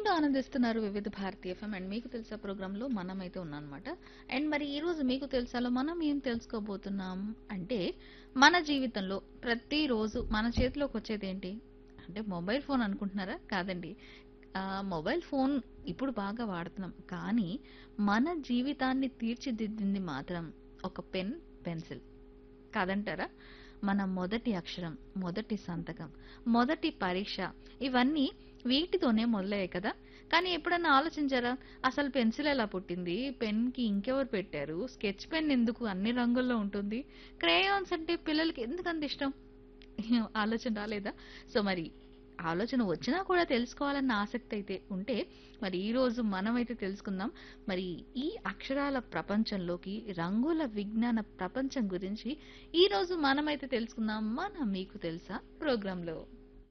వింటూ ఆనందిస్తున్నారు వివిధ భారతి ఎఫ్ఎం అండ్ మీకు తెలుసా ప్రోగ్రాంలో మనమైతే ఉన్నామన్నమాట. అండ్ మరి ఈ రోజు మీకు తెలుసాలో మనం ఏం తెలుసుకోబోతున్నాం అంటే మన జీవితంలో ప్రతిరోజు మన చేతిలోకి వచ్చేది ఏంటి అంటే మొబైల్ ఫోన్ అనుకుంటున్నారా? కాదండి. మొబైల్ ఫోన్ ఇప్పుడు బాగా వాడుతున్నాం కానీ మన జీవితాన్ని తీర్చిదిద్దింది మాత్రం ఒక పెన్, పెన్సిల్ కాదంటారా? మన మొదటి అక్షరం, మొదటి సంతకం, మొదటి పరీక్ష ఇవన్నీ వీటితోనే మొదలయ్యాయి కదా! కానీ ఎప్పుడన్నా ఆలోచించారా? అసలు పెన్సిల్ ఎలా పుట్టింది? పెన్‌కి ఇంకెవరు పెట్టారు? స్కెచ్ పెన్ ఎందుకు అన్ని రంగుల్లో ఉంటుంది? క్రేయాన్స్ అంటే పిల్లలకి ఎందుకంత ఇష్టం? ఆలోచన రాలేదా? సో, మరి ఆలోచన వచ్చినా కూడా తెలుసుకోవాలన్న ఆసక్తి అయితే ఉంటే మరి ఈ రోజు మనమైతే తెలుసుకుందాం. మరి ఈ అక్షరాల ప్రపంచంలోకి రంగుల విజ్ఞాన ప్రపంచం గురించి ఈ రోజు మనమైతే తెలుసుకుందాం మన మీకు తెలుసా ప్రోగ్రాంలో.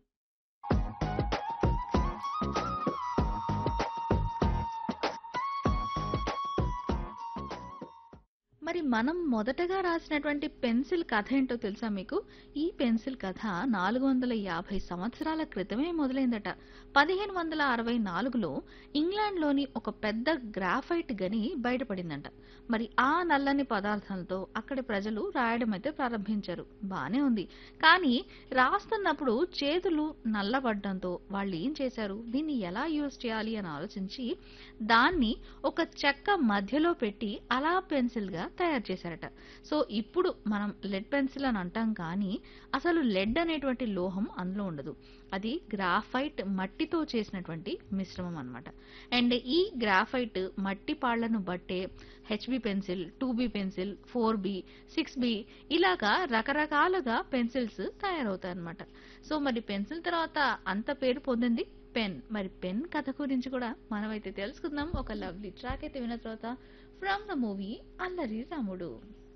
మరి మనం మొదటగా రాసినటువంటి పెన్సిల్ కథ ఏంటో తెలుసా మీకు? ఈ పెన్సిల్ కథ 450 సంవత్సరాల క్రితమే మొదలైందట. 1564లో ఇంగ్లాండ్‌లోని ఒక పెద్ద గ్రాఫైట్ గని బయటపడిందంట. మరి ఆ నల్లని పదార్థంతో అక్కడి ప్రజలు రాయడం అయితే ప్రారంభించారు. బానే ఉంది. కానీ రాస్తున్నప్పుడు చేతులు నల్లబడ్డంతో వాళ్ళేం చేశారు? దీన్ని ఎలా యూజ్ చేయాలి అని ఆలోచించి దాన్ని ఒక చెక్క మధ్యలో పెట్టి అలా పెన్సిల్‌గా తయారు చేశారట. సో, ఇప్పుడు మనం లెడ్ పెన్సిల్ అని అంటాం కానీ, అసలు లెడ్ అనేటువంటి లోహం అందులో ఉండదు. అది గ్రాఫైట్ మట్టితో చేసినటువంటి మిశ్రమం అన్నమాట. అండ్ ఈ గ్రాఫైట్ మట్టి పాళ్లను బట్టే హెచ్‌బీ పెన్సిల్, 2బీ పెన్సిల్, 4బీ, 6బీ ఇలాగా రకరకాలుగా పెన్సిల్స్ తయారవుతాయన్నమాట. సో, మరి పెన్సిల్ తర్వాత అంత పేరు పొందింది పెన్. మరి పెన్ కథ గురించి కూడా మనమైతే తెలుసుకుందాం. ఒక లవ్లీ ట్రాక్ అయితే విన్న తర్వాత ఫ్రమ్ ద మూవీ అల్లరి రాముడు.